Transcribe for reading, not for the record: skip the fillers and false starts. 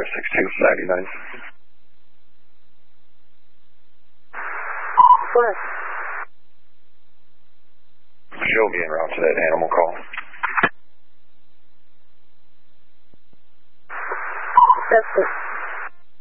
6299. What? She'll be en route to that animal call. That's it.